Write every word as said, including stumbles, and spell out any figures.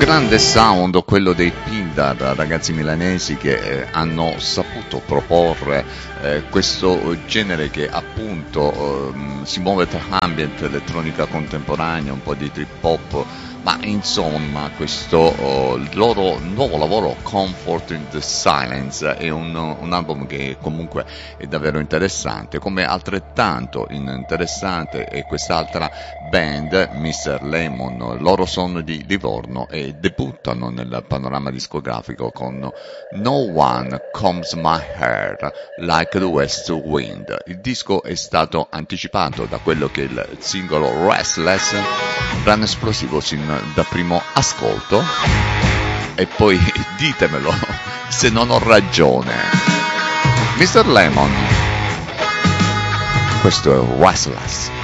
grande sound, quello dei Pindar, ragazzi milanesi che eh, hanno saputo proporre eh, questo genere che appunto eh, si muove tra ambient, elettronica contemporanea, un po' di trip hop, ma insomma questo oh, loro nuovo lavoro, Comfort in the Silence, è un, un album che comunque è davvero interessante, come altrettanto interessante è quest'altra band, mister Lemon. Loro sono di Livorno e debuttano nel panorama discografico con No One Combs My Hair Like the West Wind. Il disco è stato anticipato da quello che è il singolo Restless, brano esplosivo sin da primo ascolto, e poi ditemelo se non ho ragione. mister Lemon, questo è Restless.